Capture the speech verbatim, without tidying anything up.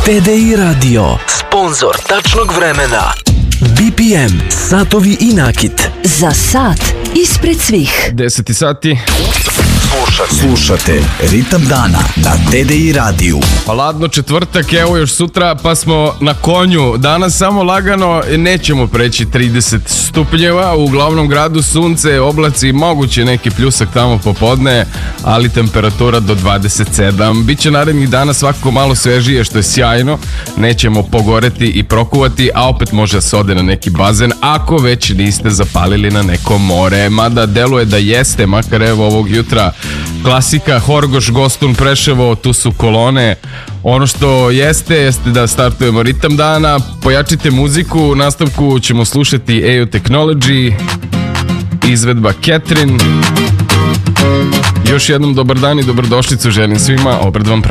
T D I Radio, sponzor tačnog vremena. B P M, satovi i nakit. Za sat ispred svih. deset sati. Slušate. Slušate Ritam dana na T D I radiju. Pa ladno četvrtak, evo još sutra, pa smo na konju. Danas samo lagano, nećemo preći trideset stupnjeva. U glavnom gradu sunce, oblaci, moguće neki pljusak tamo popodne, ali temperatura do dvadeset sedam. Biće narednih dana svakako malo svežije, što je sjajno. Nećemo pogoreti i prokuvati, a opet može se ode na neki bazen, ako već niste zapalili na neko more. Mada deluje da jeste, makar evo ovog jutra klasika, Horgoš, Gostun, Preševo, tu su kolone. Ono što jeste, jeste da startujemo ritam dana, pojačite muziku, u nastavku ćemo slušati A U Technology, izvedba Catherine. Još jednom dobar dan i dobrodošlicu želim svima, obred vam pravi.